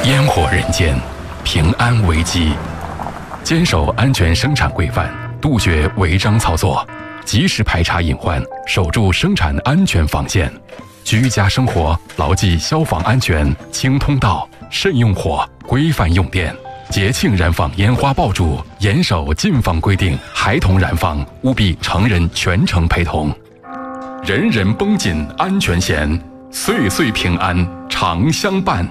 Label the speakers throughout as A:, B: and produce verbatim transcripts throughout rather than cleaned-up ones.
A: 烟火人间，平安危机。坚守安全生产规范，杜绝违章操作，及时排查隐患，守住生产安全防线。居家生活牢记消防安全，清通道，慎用火，规范用电。节庆燃放烟花爆竹，严守禁放规定，孩童燃放务必成人全程陪同。人人绷紧安全弦，岁岁平安常相伴。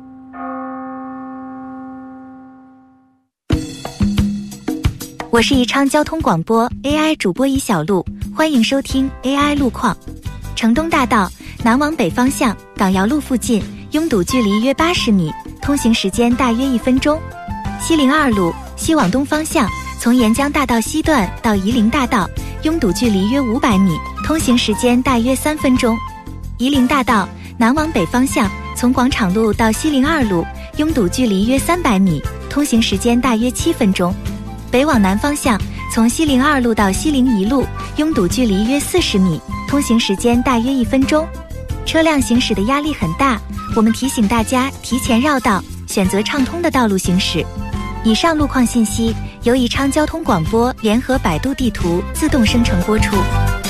B: 我是宜昌交通广播 A I 主播宜小璐，欢迎收听 A I 路况。城东大道南往北方向港窑路附近拥堵距离约八十米，通行时间大约一分钟。西陵二路西往东方向从沿江大道西段到夷陵大道拥堵距离约五百米，通行时间大约三分钟。夷陵大道南往北方向从广场路到西陵二路拥堵距离约三百米，通行时间大约七分钟。北往南方向从西陵二路到西陵一路拥堵距离约四十米，通行时间大约一分钟。车辆行驶的压力很大，我们提醒大家提前绕道，选择畅通的道路行驶。以上路况信息由宜昌交通广播联合百度地图自动生成播出。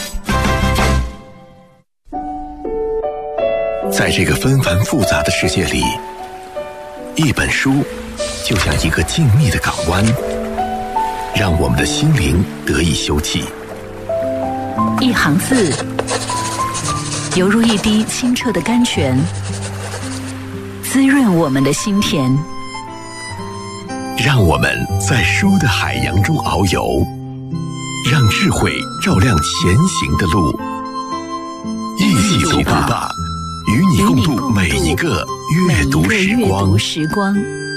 C: 在这个纷繁复杂的世界里，一本书就像一个静谧的港湾，让我们的心灵得以休憩。
D: 一行字犹如一滴清澈的甘泉，滋润我们的心田。
C: 让我们在书的海洋中遨游，让智慧照亮前行的路。一起读吧，与你共度每一个阅读时光。
D: 时光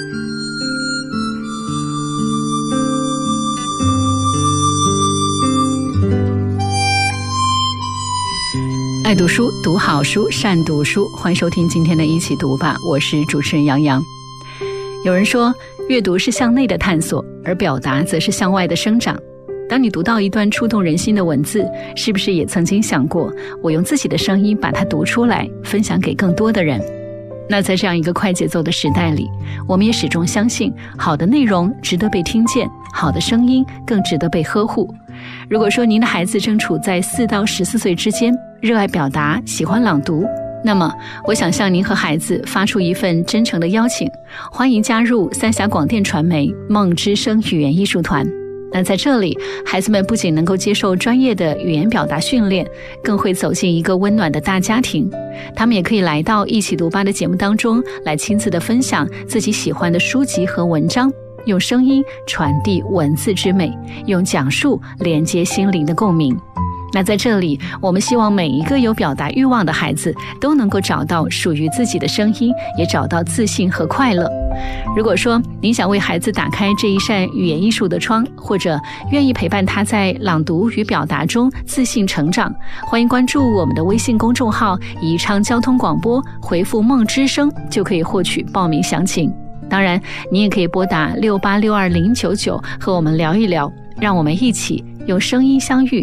D: 爱读书，读好书，善读书。欢迎收听今天的一起读吧，我是主持人杨洋。有人说，阅读是向内的探索，而表达则是向外的生长。当你读到一段触动人心的文字，是不是也曾经想过，我用自己的声音把它读出来，分享给更多的人？那在这样一个快节奏的时代里，我们也始终相信，好的内容值得被听见，好的声音更值得被呵护。如果说您的孩子正处在四到十四岁之间，热爱表达，喜欢朗读，那么我想向您和孩子发出一份真诚的邀请，欢迎加入三峡广电传媒梦之声语言艺术团。那在这里，孩子们不仅能够接受专业的语言表达训练，更会走进一个温暖的大家庭。他们也可以来到一起读吧的节目当中，来亲自的分享自己喜欢的书籍和文章，用声音传递文字之美，用讲述连接心灵的共鸣。那在这里，我们希望每一个有表达欲望的孩子都能够找到属于自己的声音，也找到自信和快乐。如果说您想为孩子打开这一扇语言艺术的窗，或者愿意陪伴他在朗读与表达中自信成长，欢迎关注我们的微信公众号宜昌交通广播，回复梦之声就可以获取报名详情。当然，您也可以拨打六八六二零九九和我们聊一聊，让我们一起用声音相遇，